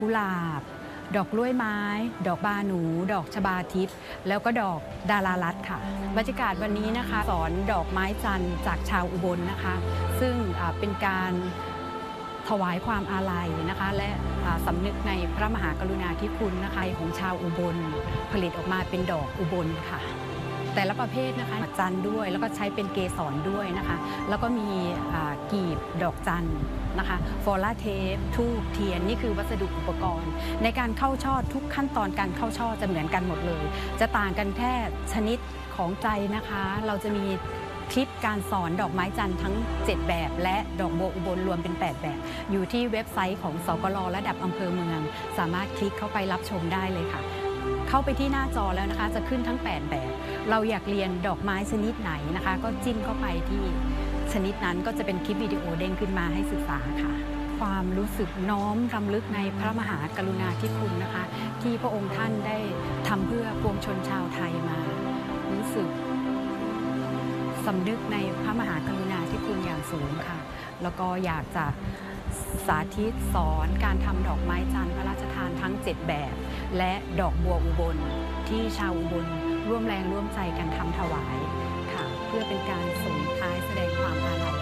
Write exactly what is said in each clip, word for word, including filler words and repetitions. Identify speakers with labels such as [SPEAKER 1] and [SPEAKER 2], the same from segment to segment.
[SPEAKER 1] กุหลาบดอกกล้วยไม้ดอกบาหนูดอกชบาทิพย์แล้วก็ดอกดารารัตน์ค่ะบรรยากาศวันนี้นะคะสอนดอกไม้จันทร์จากชาวอุบลนะคะซึ่งเป็นการถวายความอาลัยนะคะและสำนึกในพระมหากรุณาธิคุณนะคะของชาวอุบลผลิตออกมาเป็นดอกอุบลค่ะแต่ละประเภทนะคะจันทร์ด้วยแล้วก็ใช้เป็นเกสรด้วยนะคะแล้วก็มีกีบดอกจันทร์นะคะฟอลาเทปทูบเทียนนี่คือวัสดุอุปกรณ์ในการเข้าช่อทุกขั้นตอนการเข้าช่อจะเหมือนกันหมดเลยจะต่างกันแค่ชนิดของใจนะคะเราจะมีคลิปการสอนดอกไม้จันทร์ทั้งเจ็ดแบบและดอกบัวอุบลรวมเป็นแปดแบบอยู่ที่เว็บไซต์ของสกล.ระดับอำเภอเมืองสามารถคลิกเข้าไปรับชมได้เลยค่ะเข้าไปที่หน้าจอแล้วนะคะจะขึ้นทั้งแปดแบบเราอยากเรียนดอกไม้ชนิดไหนนะคะก็จิ้มเข้าไปที่ชนิดนั้นก็จะเป็นคลิปวิดีโอเด้งขึ้นมาให้ศึกษาค่ะความรู้สึกน้อมรำลึกในพระมหากรุณาธิคุณนะคะที่พระองค์ท่านได้ทำเพื่อปวงชนชาวไทยมารู้สึกสำนึกในพระมหากรุณาธิคุณอย่างสูงค่ะแล้วก็อยากจะสาธิตสอนการทำดอกไม้จันทร์พระราชทานทั้งเจ็ดแบบและดอกบัวอุบลที่ชาวอุบลร่วมแรงร่วมใจกันทำถวายค่ะเพื่อเป็นการส่งท้ายแสดงความอาลัย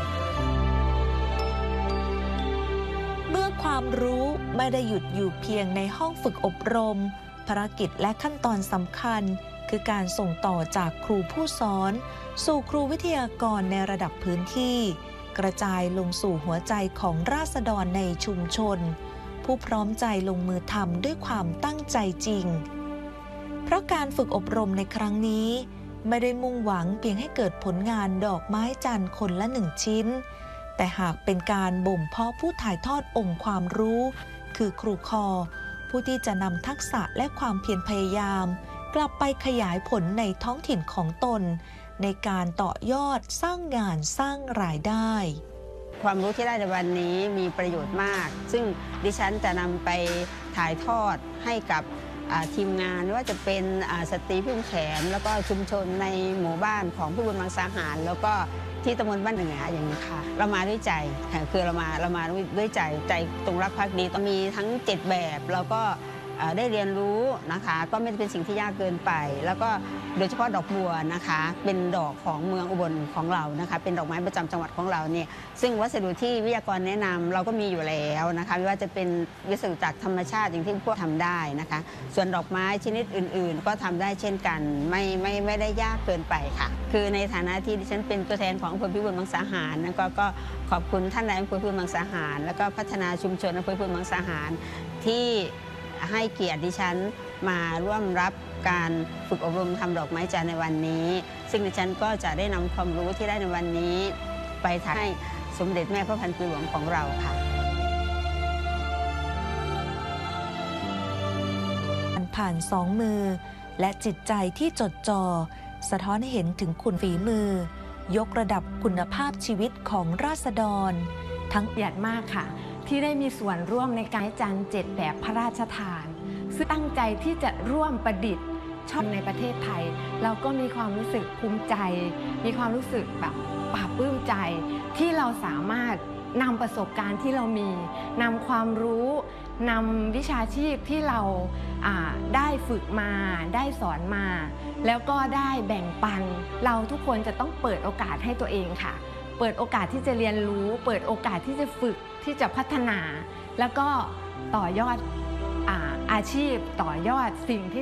[SPEAKER 2] เมื่อความรู้ไม่ได้หยุดอยู่เพียงในห้องฝึกอบรมภารกิจและขั้นตอนสำคัญคือการส่งต่อจากครูผู้สอนสู่ครูวิทยากรในระดับพื้นที่กระจายลงสู่หัวใจของราษฎรในชุมชนผู้พร้อมใจลงมือทำด้วยความตั้งใจจริงเพราะการฝึกอบรมในครั้งนี้ไม่ได้มุ่งหวังเพียงให้เกิดผลงานดอกไม้จันทร์คนละหนึ่งชิ้นแต่หากเป็นการบ่มเพาะผู้ถ่ายทอดองค์ความรู้คือครูคอผู้ที่จะนำทักษะและความเพียรพยายามกลับไปขยายผลในท้องถิ่นของตนในการต่อยอดสร้างงานสร้างรายได้
[SPEAKER 3] ความรู้ที่ได้ในวันนี้มีประโยชน์มากซึ่งดิฉันจะนำไปถ่ายทอดให้กับทีมงานไม่ว่าจะเป็นสตรีพึ่งแขนแล้วก็ชุมชนในหมู่บ้านของพิบูลมังสาหารแล้วก็ที่ตำบลบ้านเหนืออย่างนี้ค่ะเรามาด้วยใจคือเรามาเรามาด้วยใจใจตรงรักภักดีต้องมีทั้งเจ็ดแบบแล้วก็ได้เรียนรู้นะคะก็ไม่เป็นสิ่งที่ยากเกินไปแล้วก็โดยเฉพาะดอกบัวนะคะเป็นดอกของเมืองอุบลของเรานะคะเป็นดอกไม้ประจำจังหวัดของเราเนี่ยซึ่งวัสดุที่วิทยากรแนะนำเราก็มีอยู่แล้วนะคะไม่ว่าจะเป็นวัสดุจากธรรมชาติอย่างที่พวกทำได้นะคะส่วนดอกไม้ชนิดอื่นๆก็ทำได้เช่นกันไม่ไม่ไม่ได้ยากเกินไปค่ะคือในฐานะที่ดิฉันเป็นตัวแทนของอำเภอพิบูลมังสาหารนะก็ก็ขอบคุณท่านนายอำเภอพิบูลมังสาหารแล้วก็พัฒนาชุมชนอำเภอพิบูลมังสาหารที่ให้เกียรติดิฉันมาร่วมรับการฝึกอบรมทำดอกไม้จันทร์ในวันนี้ซึ่งดิฉันก็จะได้นำความรู้ที่ได้ในวันนี้ไปให้สมเด็จแม่พระพันปีหลวงของเราค่ะ
[SPEAKER 2] ผ่านสองมือและจิตใจที่จดจ่อสะท้อนให้เห็นถึงคุณฝีมือยกระดับคุณภาพชีวิตของราษฎรทั้ง
[SPEAKER 4] เกียรติมากค่ะที่ได้มีส่วนร่วมในการจันทร์เจ็ดแบบพระราชทานซึ่งตั้งใจที่จะร่วมประดิษฐ์ช่องในประเทศไทยเราก็มีความรู้สึกภูมิใจมีความรู้สึกแบบปลาบปลื้มใจที่เราสามารถนำประสบการณ์ที่เรามีนำความรู้นำวิชาชีพที่เราได้ฝึกมาได้สอนมาแล้วก็ได้แบ่งปันเราทุกคนจะต้องเปิดโอกาสให้ตัวเองค่ะเปิดโอกาสที่จะเรียนรู้เปิดโอกาสที่จะฝึกที่จะพัฒนาแล้วก็ต่อยอด อา, อาชีพต่อยอดสิ่งที่